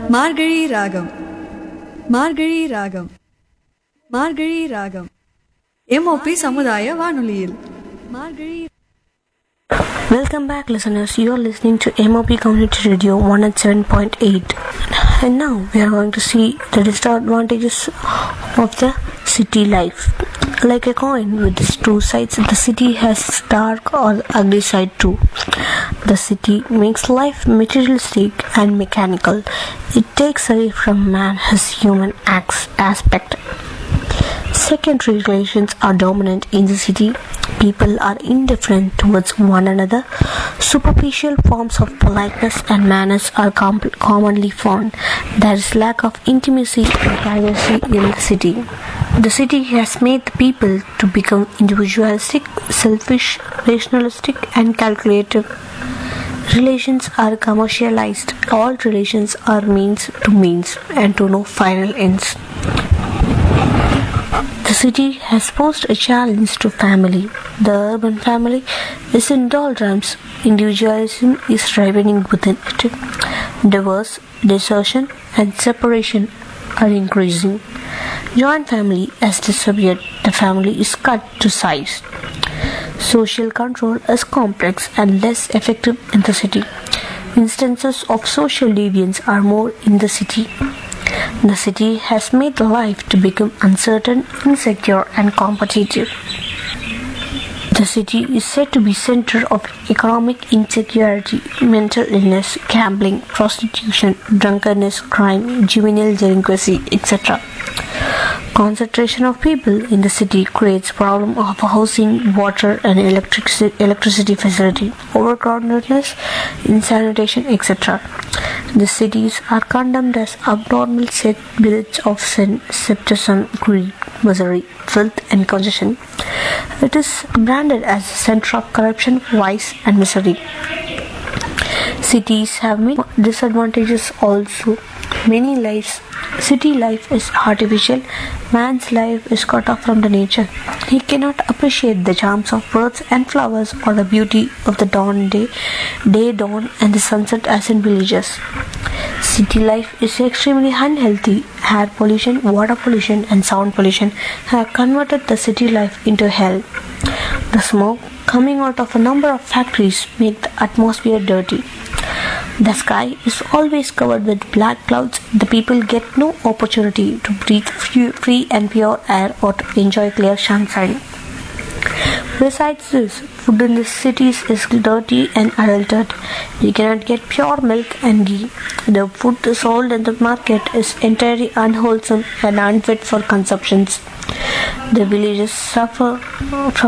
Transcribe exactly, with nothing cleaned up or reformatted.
மார்கழி ராகம் மார்கழி ராகம் மார்கழி ராகம் எம்ஓபி சமுதாய வானொலியில் மார்கழி. Welcome back, listeners. You are listening to M O P Community Radio one oh seven point eight. And now we are going to see the disadvantages of the city life. Like a coin with its two sides, the city has dark or ugly side too. The city makes life materialistic and mechanical. It takes away from man his human acts aspect. Secondary relations are dominant in the city. People are indifferent towards one another. Superficial forms of politeness and manners are com- commonly found. There is lack of intimacy and privacy in the city. The city has made the people to become individualistic, selfish, rationalistic, and calculative. Relations are commercialized. All relations are means to means and to no final ends. The city has posed a challenge to family. The urban family is in doldrums. Individualism is ripening within it. Divorce, desertion, and separation are increasing. Joint family has disappeared. The family is cut to size. Social control is complex and less effective in the city. Instances of social deviance are more in the city. The city has made life to become uncertain, insecure, and competitive. The city is said to be center of economic insecurity, mental illness, gambling, prostitution, drunkenness, crime, juvenile delinquency, et cetera. Concentration of people in the city creates problem of housing, water, and electricity, electricity facility, overcrowdedness, insanitation, et cetera. The cities are condemned as abnormal set village of sin, septism, greed, misery, filth, and congestion. It is branded as a center of corruption, vice, and misery. Cities have many disadvantages also. Many lives. City life is artificial. Man's life is cut off from the nature. He cannot appreciate the charms of birds and flowers or the beauty of the dawn day, day dawn and the sunset as in villages. City life is extremely unhealthy. Air pollution, water pollution, and sound pollution have converted the city life into hell. The smoke coming out of a number of factories make the atmosphere dirty. The sky is always covered with black clouds. The people get no opportunity to breathe free and pure air or to enjoy clear sunshine. Besides this, food in the cities is dirty and adulterated. You cannot get pure milk and ghee. The food sold in the market is entirely unwholesome and unfit for consumption. The villages suffer from